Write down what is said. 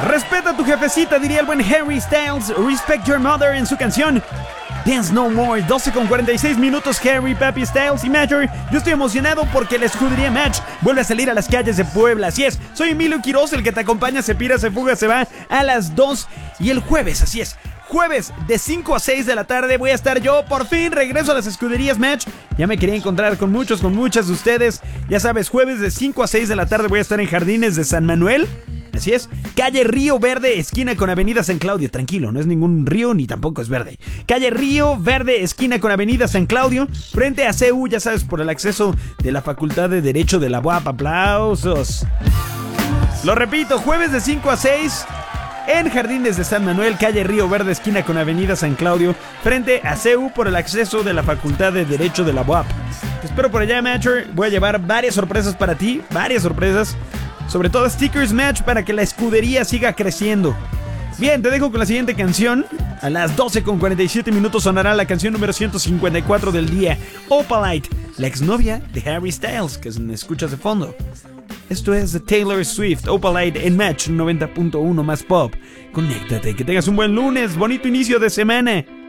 Respeta a tu jefecita, diría el buen Harry Styles. Respect your mother en su canción Dance No More. 12:46 minutos. Harry, Papi, Styles y Major. Yo estoy emocionado porque la escudería Match vuelve a salir a las calles de Puebla. Así es, soy Emilio Quiroz, el que te acompaña. Se pira, se fuga, se va a las 2. Y el jueves, así es, jueves de 5 a 6 de la tarde voy a estar yo. Por fin regreso a las escuderías Match. Ya me quería encontrar con muchas de ustedes. Ya sabes, jueves de 5 a 6 de la tarde voy a estar en Jardines de San Manuel. Así es, calle Río Verde, esquina con Avenida San Claudio. Tranquilo, no es ningún río ni tampoco es verde. Calle Río Verde, esquina con Avenida San Claudio, frente a CU, ya sabes, por el acceso de la Facultad de Derecho de la UAP. Aplausos. Lo repito, jueves de 5 a 6 en Jardines de San Manuel, calle Río Verde, esquina con Avenida San Claudio, frente a CU, por el acceso de la Facultad de Derecho de la UAP. Te espero por allá, Matcher. Voy a llevar varias sorpresas para ti, varias sorpresas. Sobre todo stickers Match para que la escudería siga creciendo. Bien, te dejo con la siguiente canción. A las 12:47 minutos sonará la canción número 154 del día, Opalite, la exnovia de Harry Styles, que me escuchas de fondo. Esto es de Taylor Swift, Opalite en Match 90.1 más pop. Conéctate, que tengas un buen lunes, bonito inicio de semana.